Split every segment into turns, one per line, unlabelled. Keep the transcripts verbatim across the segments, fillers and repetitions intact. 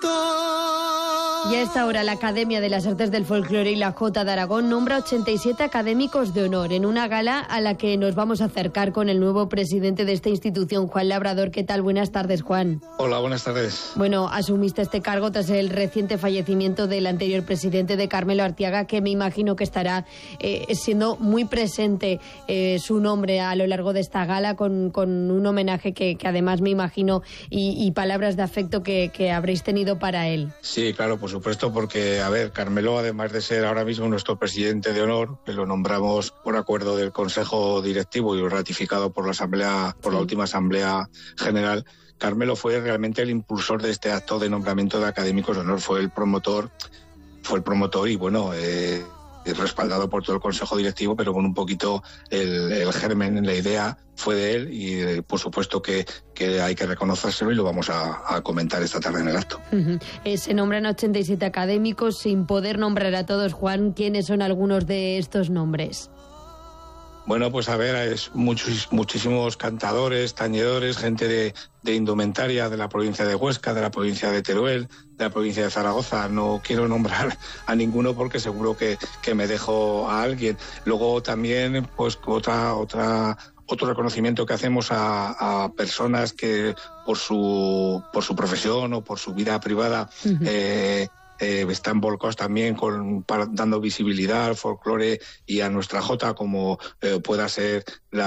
Y a esta hora la Academia de las Artes del Folclore y la Jota de Aragón nombra ochenta y siete académicos de honor en una gala a la que nos vamos a acercar con el nuevo presidente de esta institución, Juan Labrador. ¿Qué tal? Buenas tardes, Juan.
Hola, buenas tardes.
Bueno, asumiste este cargo tras el reciente fallecimiento del anterior presidente, de Carmelo Artiaga, que me imagino que estará eh, siendo muy presente eh, su nombre a lo largo de esta gala, con, con un homenaje que, que además me imagino y, y palabras de afecto que, que habréis tenido para él.
Sí, claro, por supuesto, porque, a ver, Carmelo, además de ser ahora mismo nuestro presidente de honor, que lo nombramos por acuerdo del Consejo Directivo y ratificado por la Asamblea, por la última Asamblea General, Carmelo fue realmente el impulsor de este acto de nombramiento de académicos de honor, fue el promotor, fue el promotor y, bueno, eh, respaldado por todo el Consejo Directivo, pero con un poquito el, el germen, la idea fue de él y eh, por supuesto que, que hay que reconocérselo y lo vamos a, a comentar esta tarde en el acto.
Uh-huh. Eh, se nombran ochenta y siete académicos, sin poder nombrar a todos. Juan, ¿quiénes son algunos de estos nombres?
Bueno, pues a ver, es muchos, muchísimos cantadores, tañedores, gente de, de indumentaria de la provincia de Huesca, de la provincia de Teruel, de la provincia de Zaragoza. No quiero nombrar a ninguno porque seguro que, que me dejo a alguien. Luego también, pues otra, otra, otro reconocimiento que hacemos a, a personas que por su, por su profesión o por su vida privada, uh-huh. eh, Eh, están volcados también con, para, dando visibilidad al folclore y a nuestra jota, como eh, pueda ser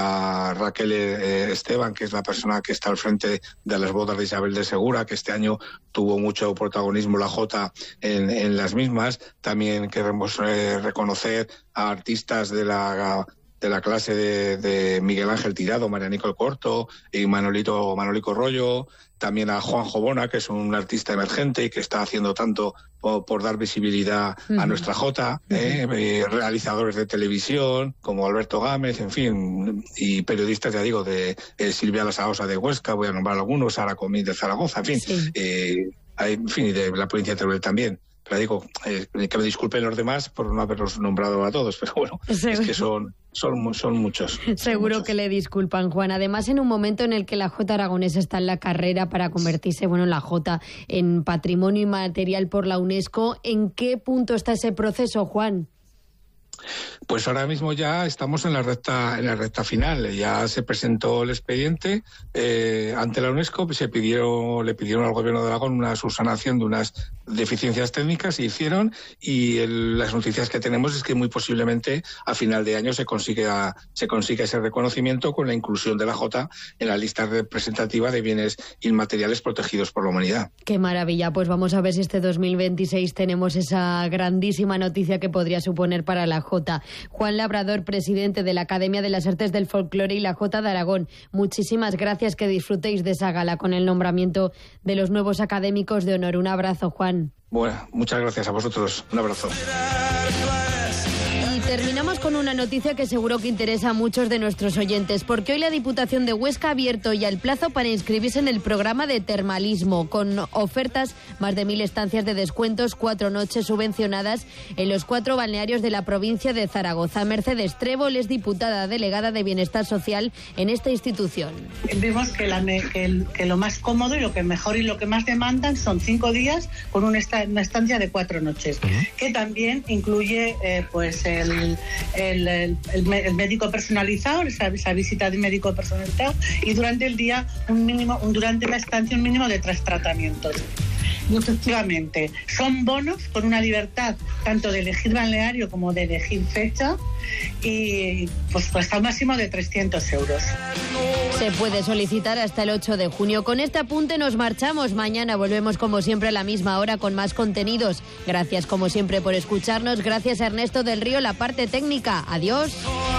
la Raquel eh, Esteban, que es la persona que está al frente de las bodas de Isabel de Segura, que este año tuvo mucho protagonismo la jota en, en las mismas. También queremos eh, reconocer a artistas de la de la clase de, de Miguel Ángel Tirado, María Nicole Corto y Manolito Manolico Rollo, también a Juanjo Bona, que es un artista emergente y que está haciendo tanto por, por dar visibilidad uh-huh. a nuestra jota, uh-huh. eh, realizadores de televisión como Alberto Gámez, en fin, y periodistas, ya digo, de eh, Silvia Lasaosa de Huesca, voy a nombrar algunos, Sara Comín de Zaragoza, en fin, sí. eh, hay, en fin, y de la provincia de Teruel también. Pero digo, eh, que me disculpen los demás por no haberlos nombrado a todos, pero bueno, Seguro. es que son, son, son muchos.
Seguro
son muchos.
Que le disculpan, Juan. Además, en un momento en el que la jota aragonesa está en la carrera para convertirse, bueno, la jota en patrimonio inmaterial por la UNESCO, ¿en qué punto está ese proceso, Juan?
Pues ahora mismo ya estamos en la recta en la recta final. Ya se presentó el expediente eh, ante la UNESCO, se pidió, le pidieron al Gobierno de Aragón una subsanación de unas deficiencias técnicas, se hicieron, y el, las noticias que tenemos es que muy posiblemente a final de año se consiga se consiga ese reconocimiento con la inclusión de la jota en la lista representativa de bienes inmateriales protegidos por la humanidad.
Qué maravilla. Pues vamos a ver si este dos mil veintiséis tenemos esa grandísima noticia que podría suponer para la jota. Juan Labrador, presidente de la Academia de las Artes del Folclore y la Jota de Aragón, muchísimas gracias, que disfrutéis de esa gala con el nombramiento de los nuevos académicos de honor. Un abrazo, Juan.
Bueno, muchas gracias a vosotros. Un abrazo.
Terminamos con una noticia que seguro que interesa a muchos de nuestros oyentes, porque hoy la Diputación de Huesca ha abierto ya el plazo para inscribirse en el programa de termalismo, con ofertas, más de mil estancias de descuentos, cuatro noches subvencionadas en los cuatro balnearios de la provincia de Zaragoza. Mercedes Trébol es diputada delegada de Bienestar Social en esta institución.
Vemos que, la, que, el, que lo más cómodo y lo que mejor y lo que más demandan son cinco días con una, esta, una estancia de cuatro noches, uh-huh. que también incluye eh, pues el El, el, el, el médico personalizado, esa, esa visita de médico personalizado, y durante el día un mínimo, un, durante la estancia un mínimo de tres tratamientos. Y efectivamente, son bonos con una libertad tanto de elegir balneario como de elegir fecha, y pues hasta un máximo de trescientos euros.
Se puede solicitar hasta el ocho de junio. Con este apunte nos marchamos. Mañana volvemos como siempre a la misma hora con más contenidos. Gracias como siempre por escucharnos. Gracias a Ernesto del Río, la parte técnica. Adiós.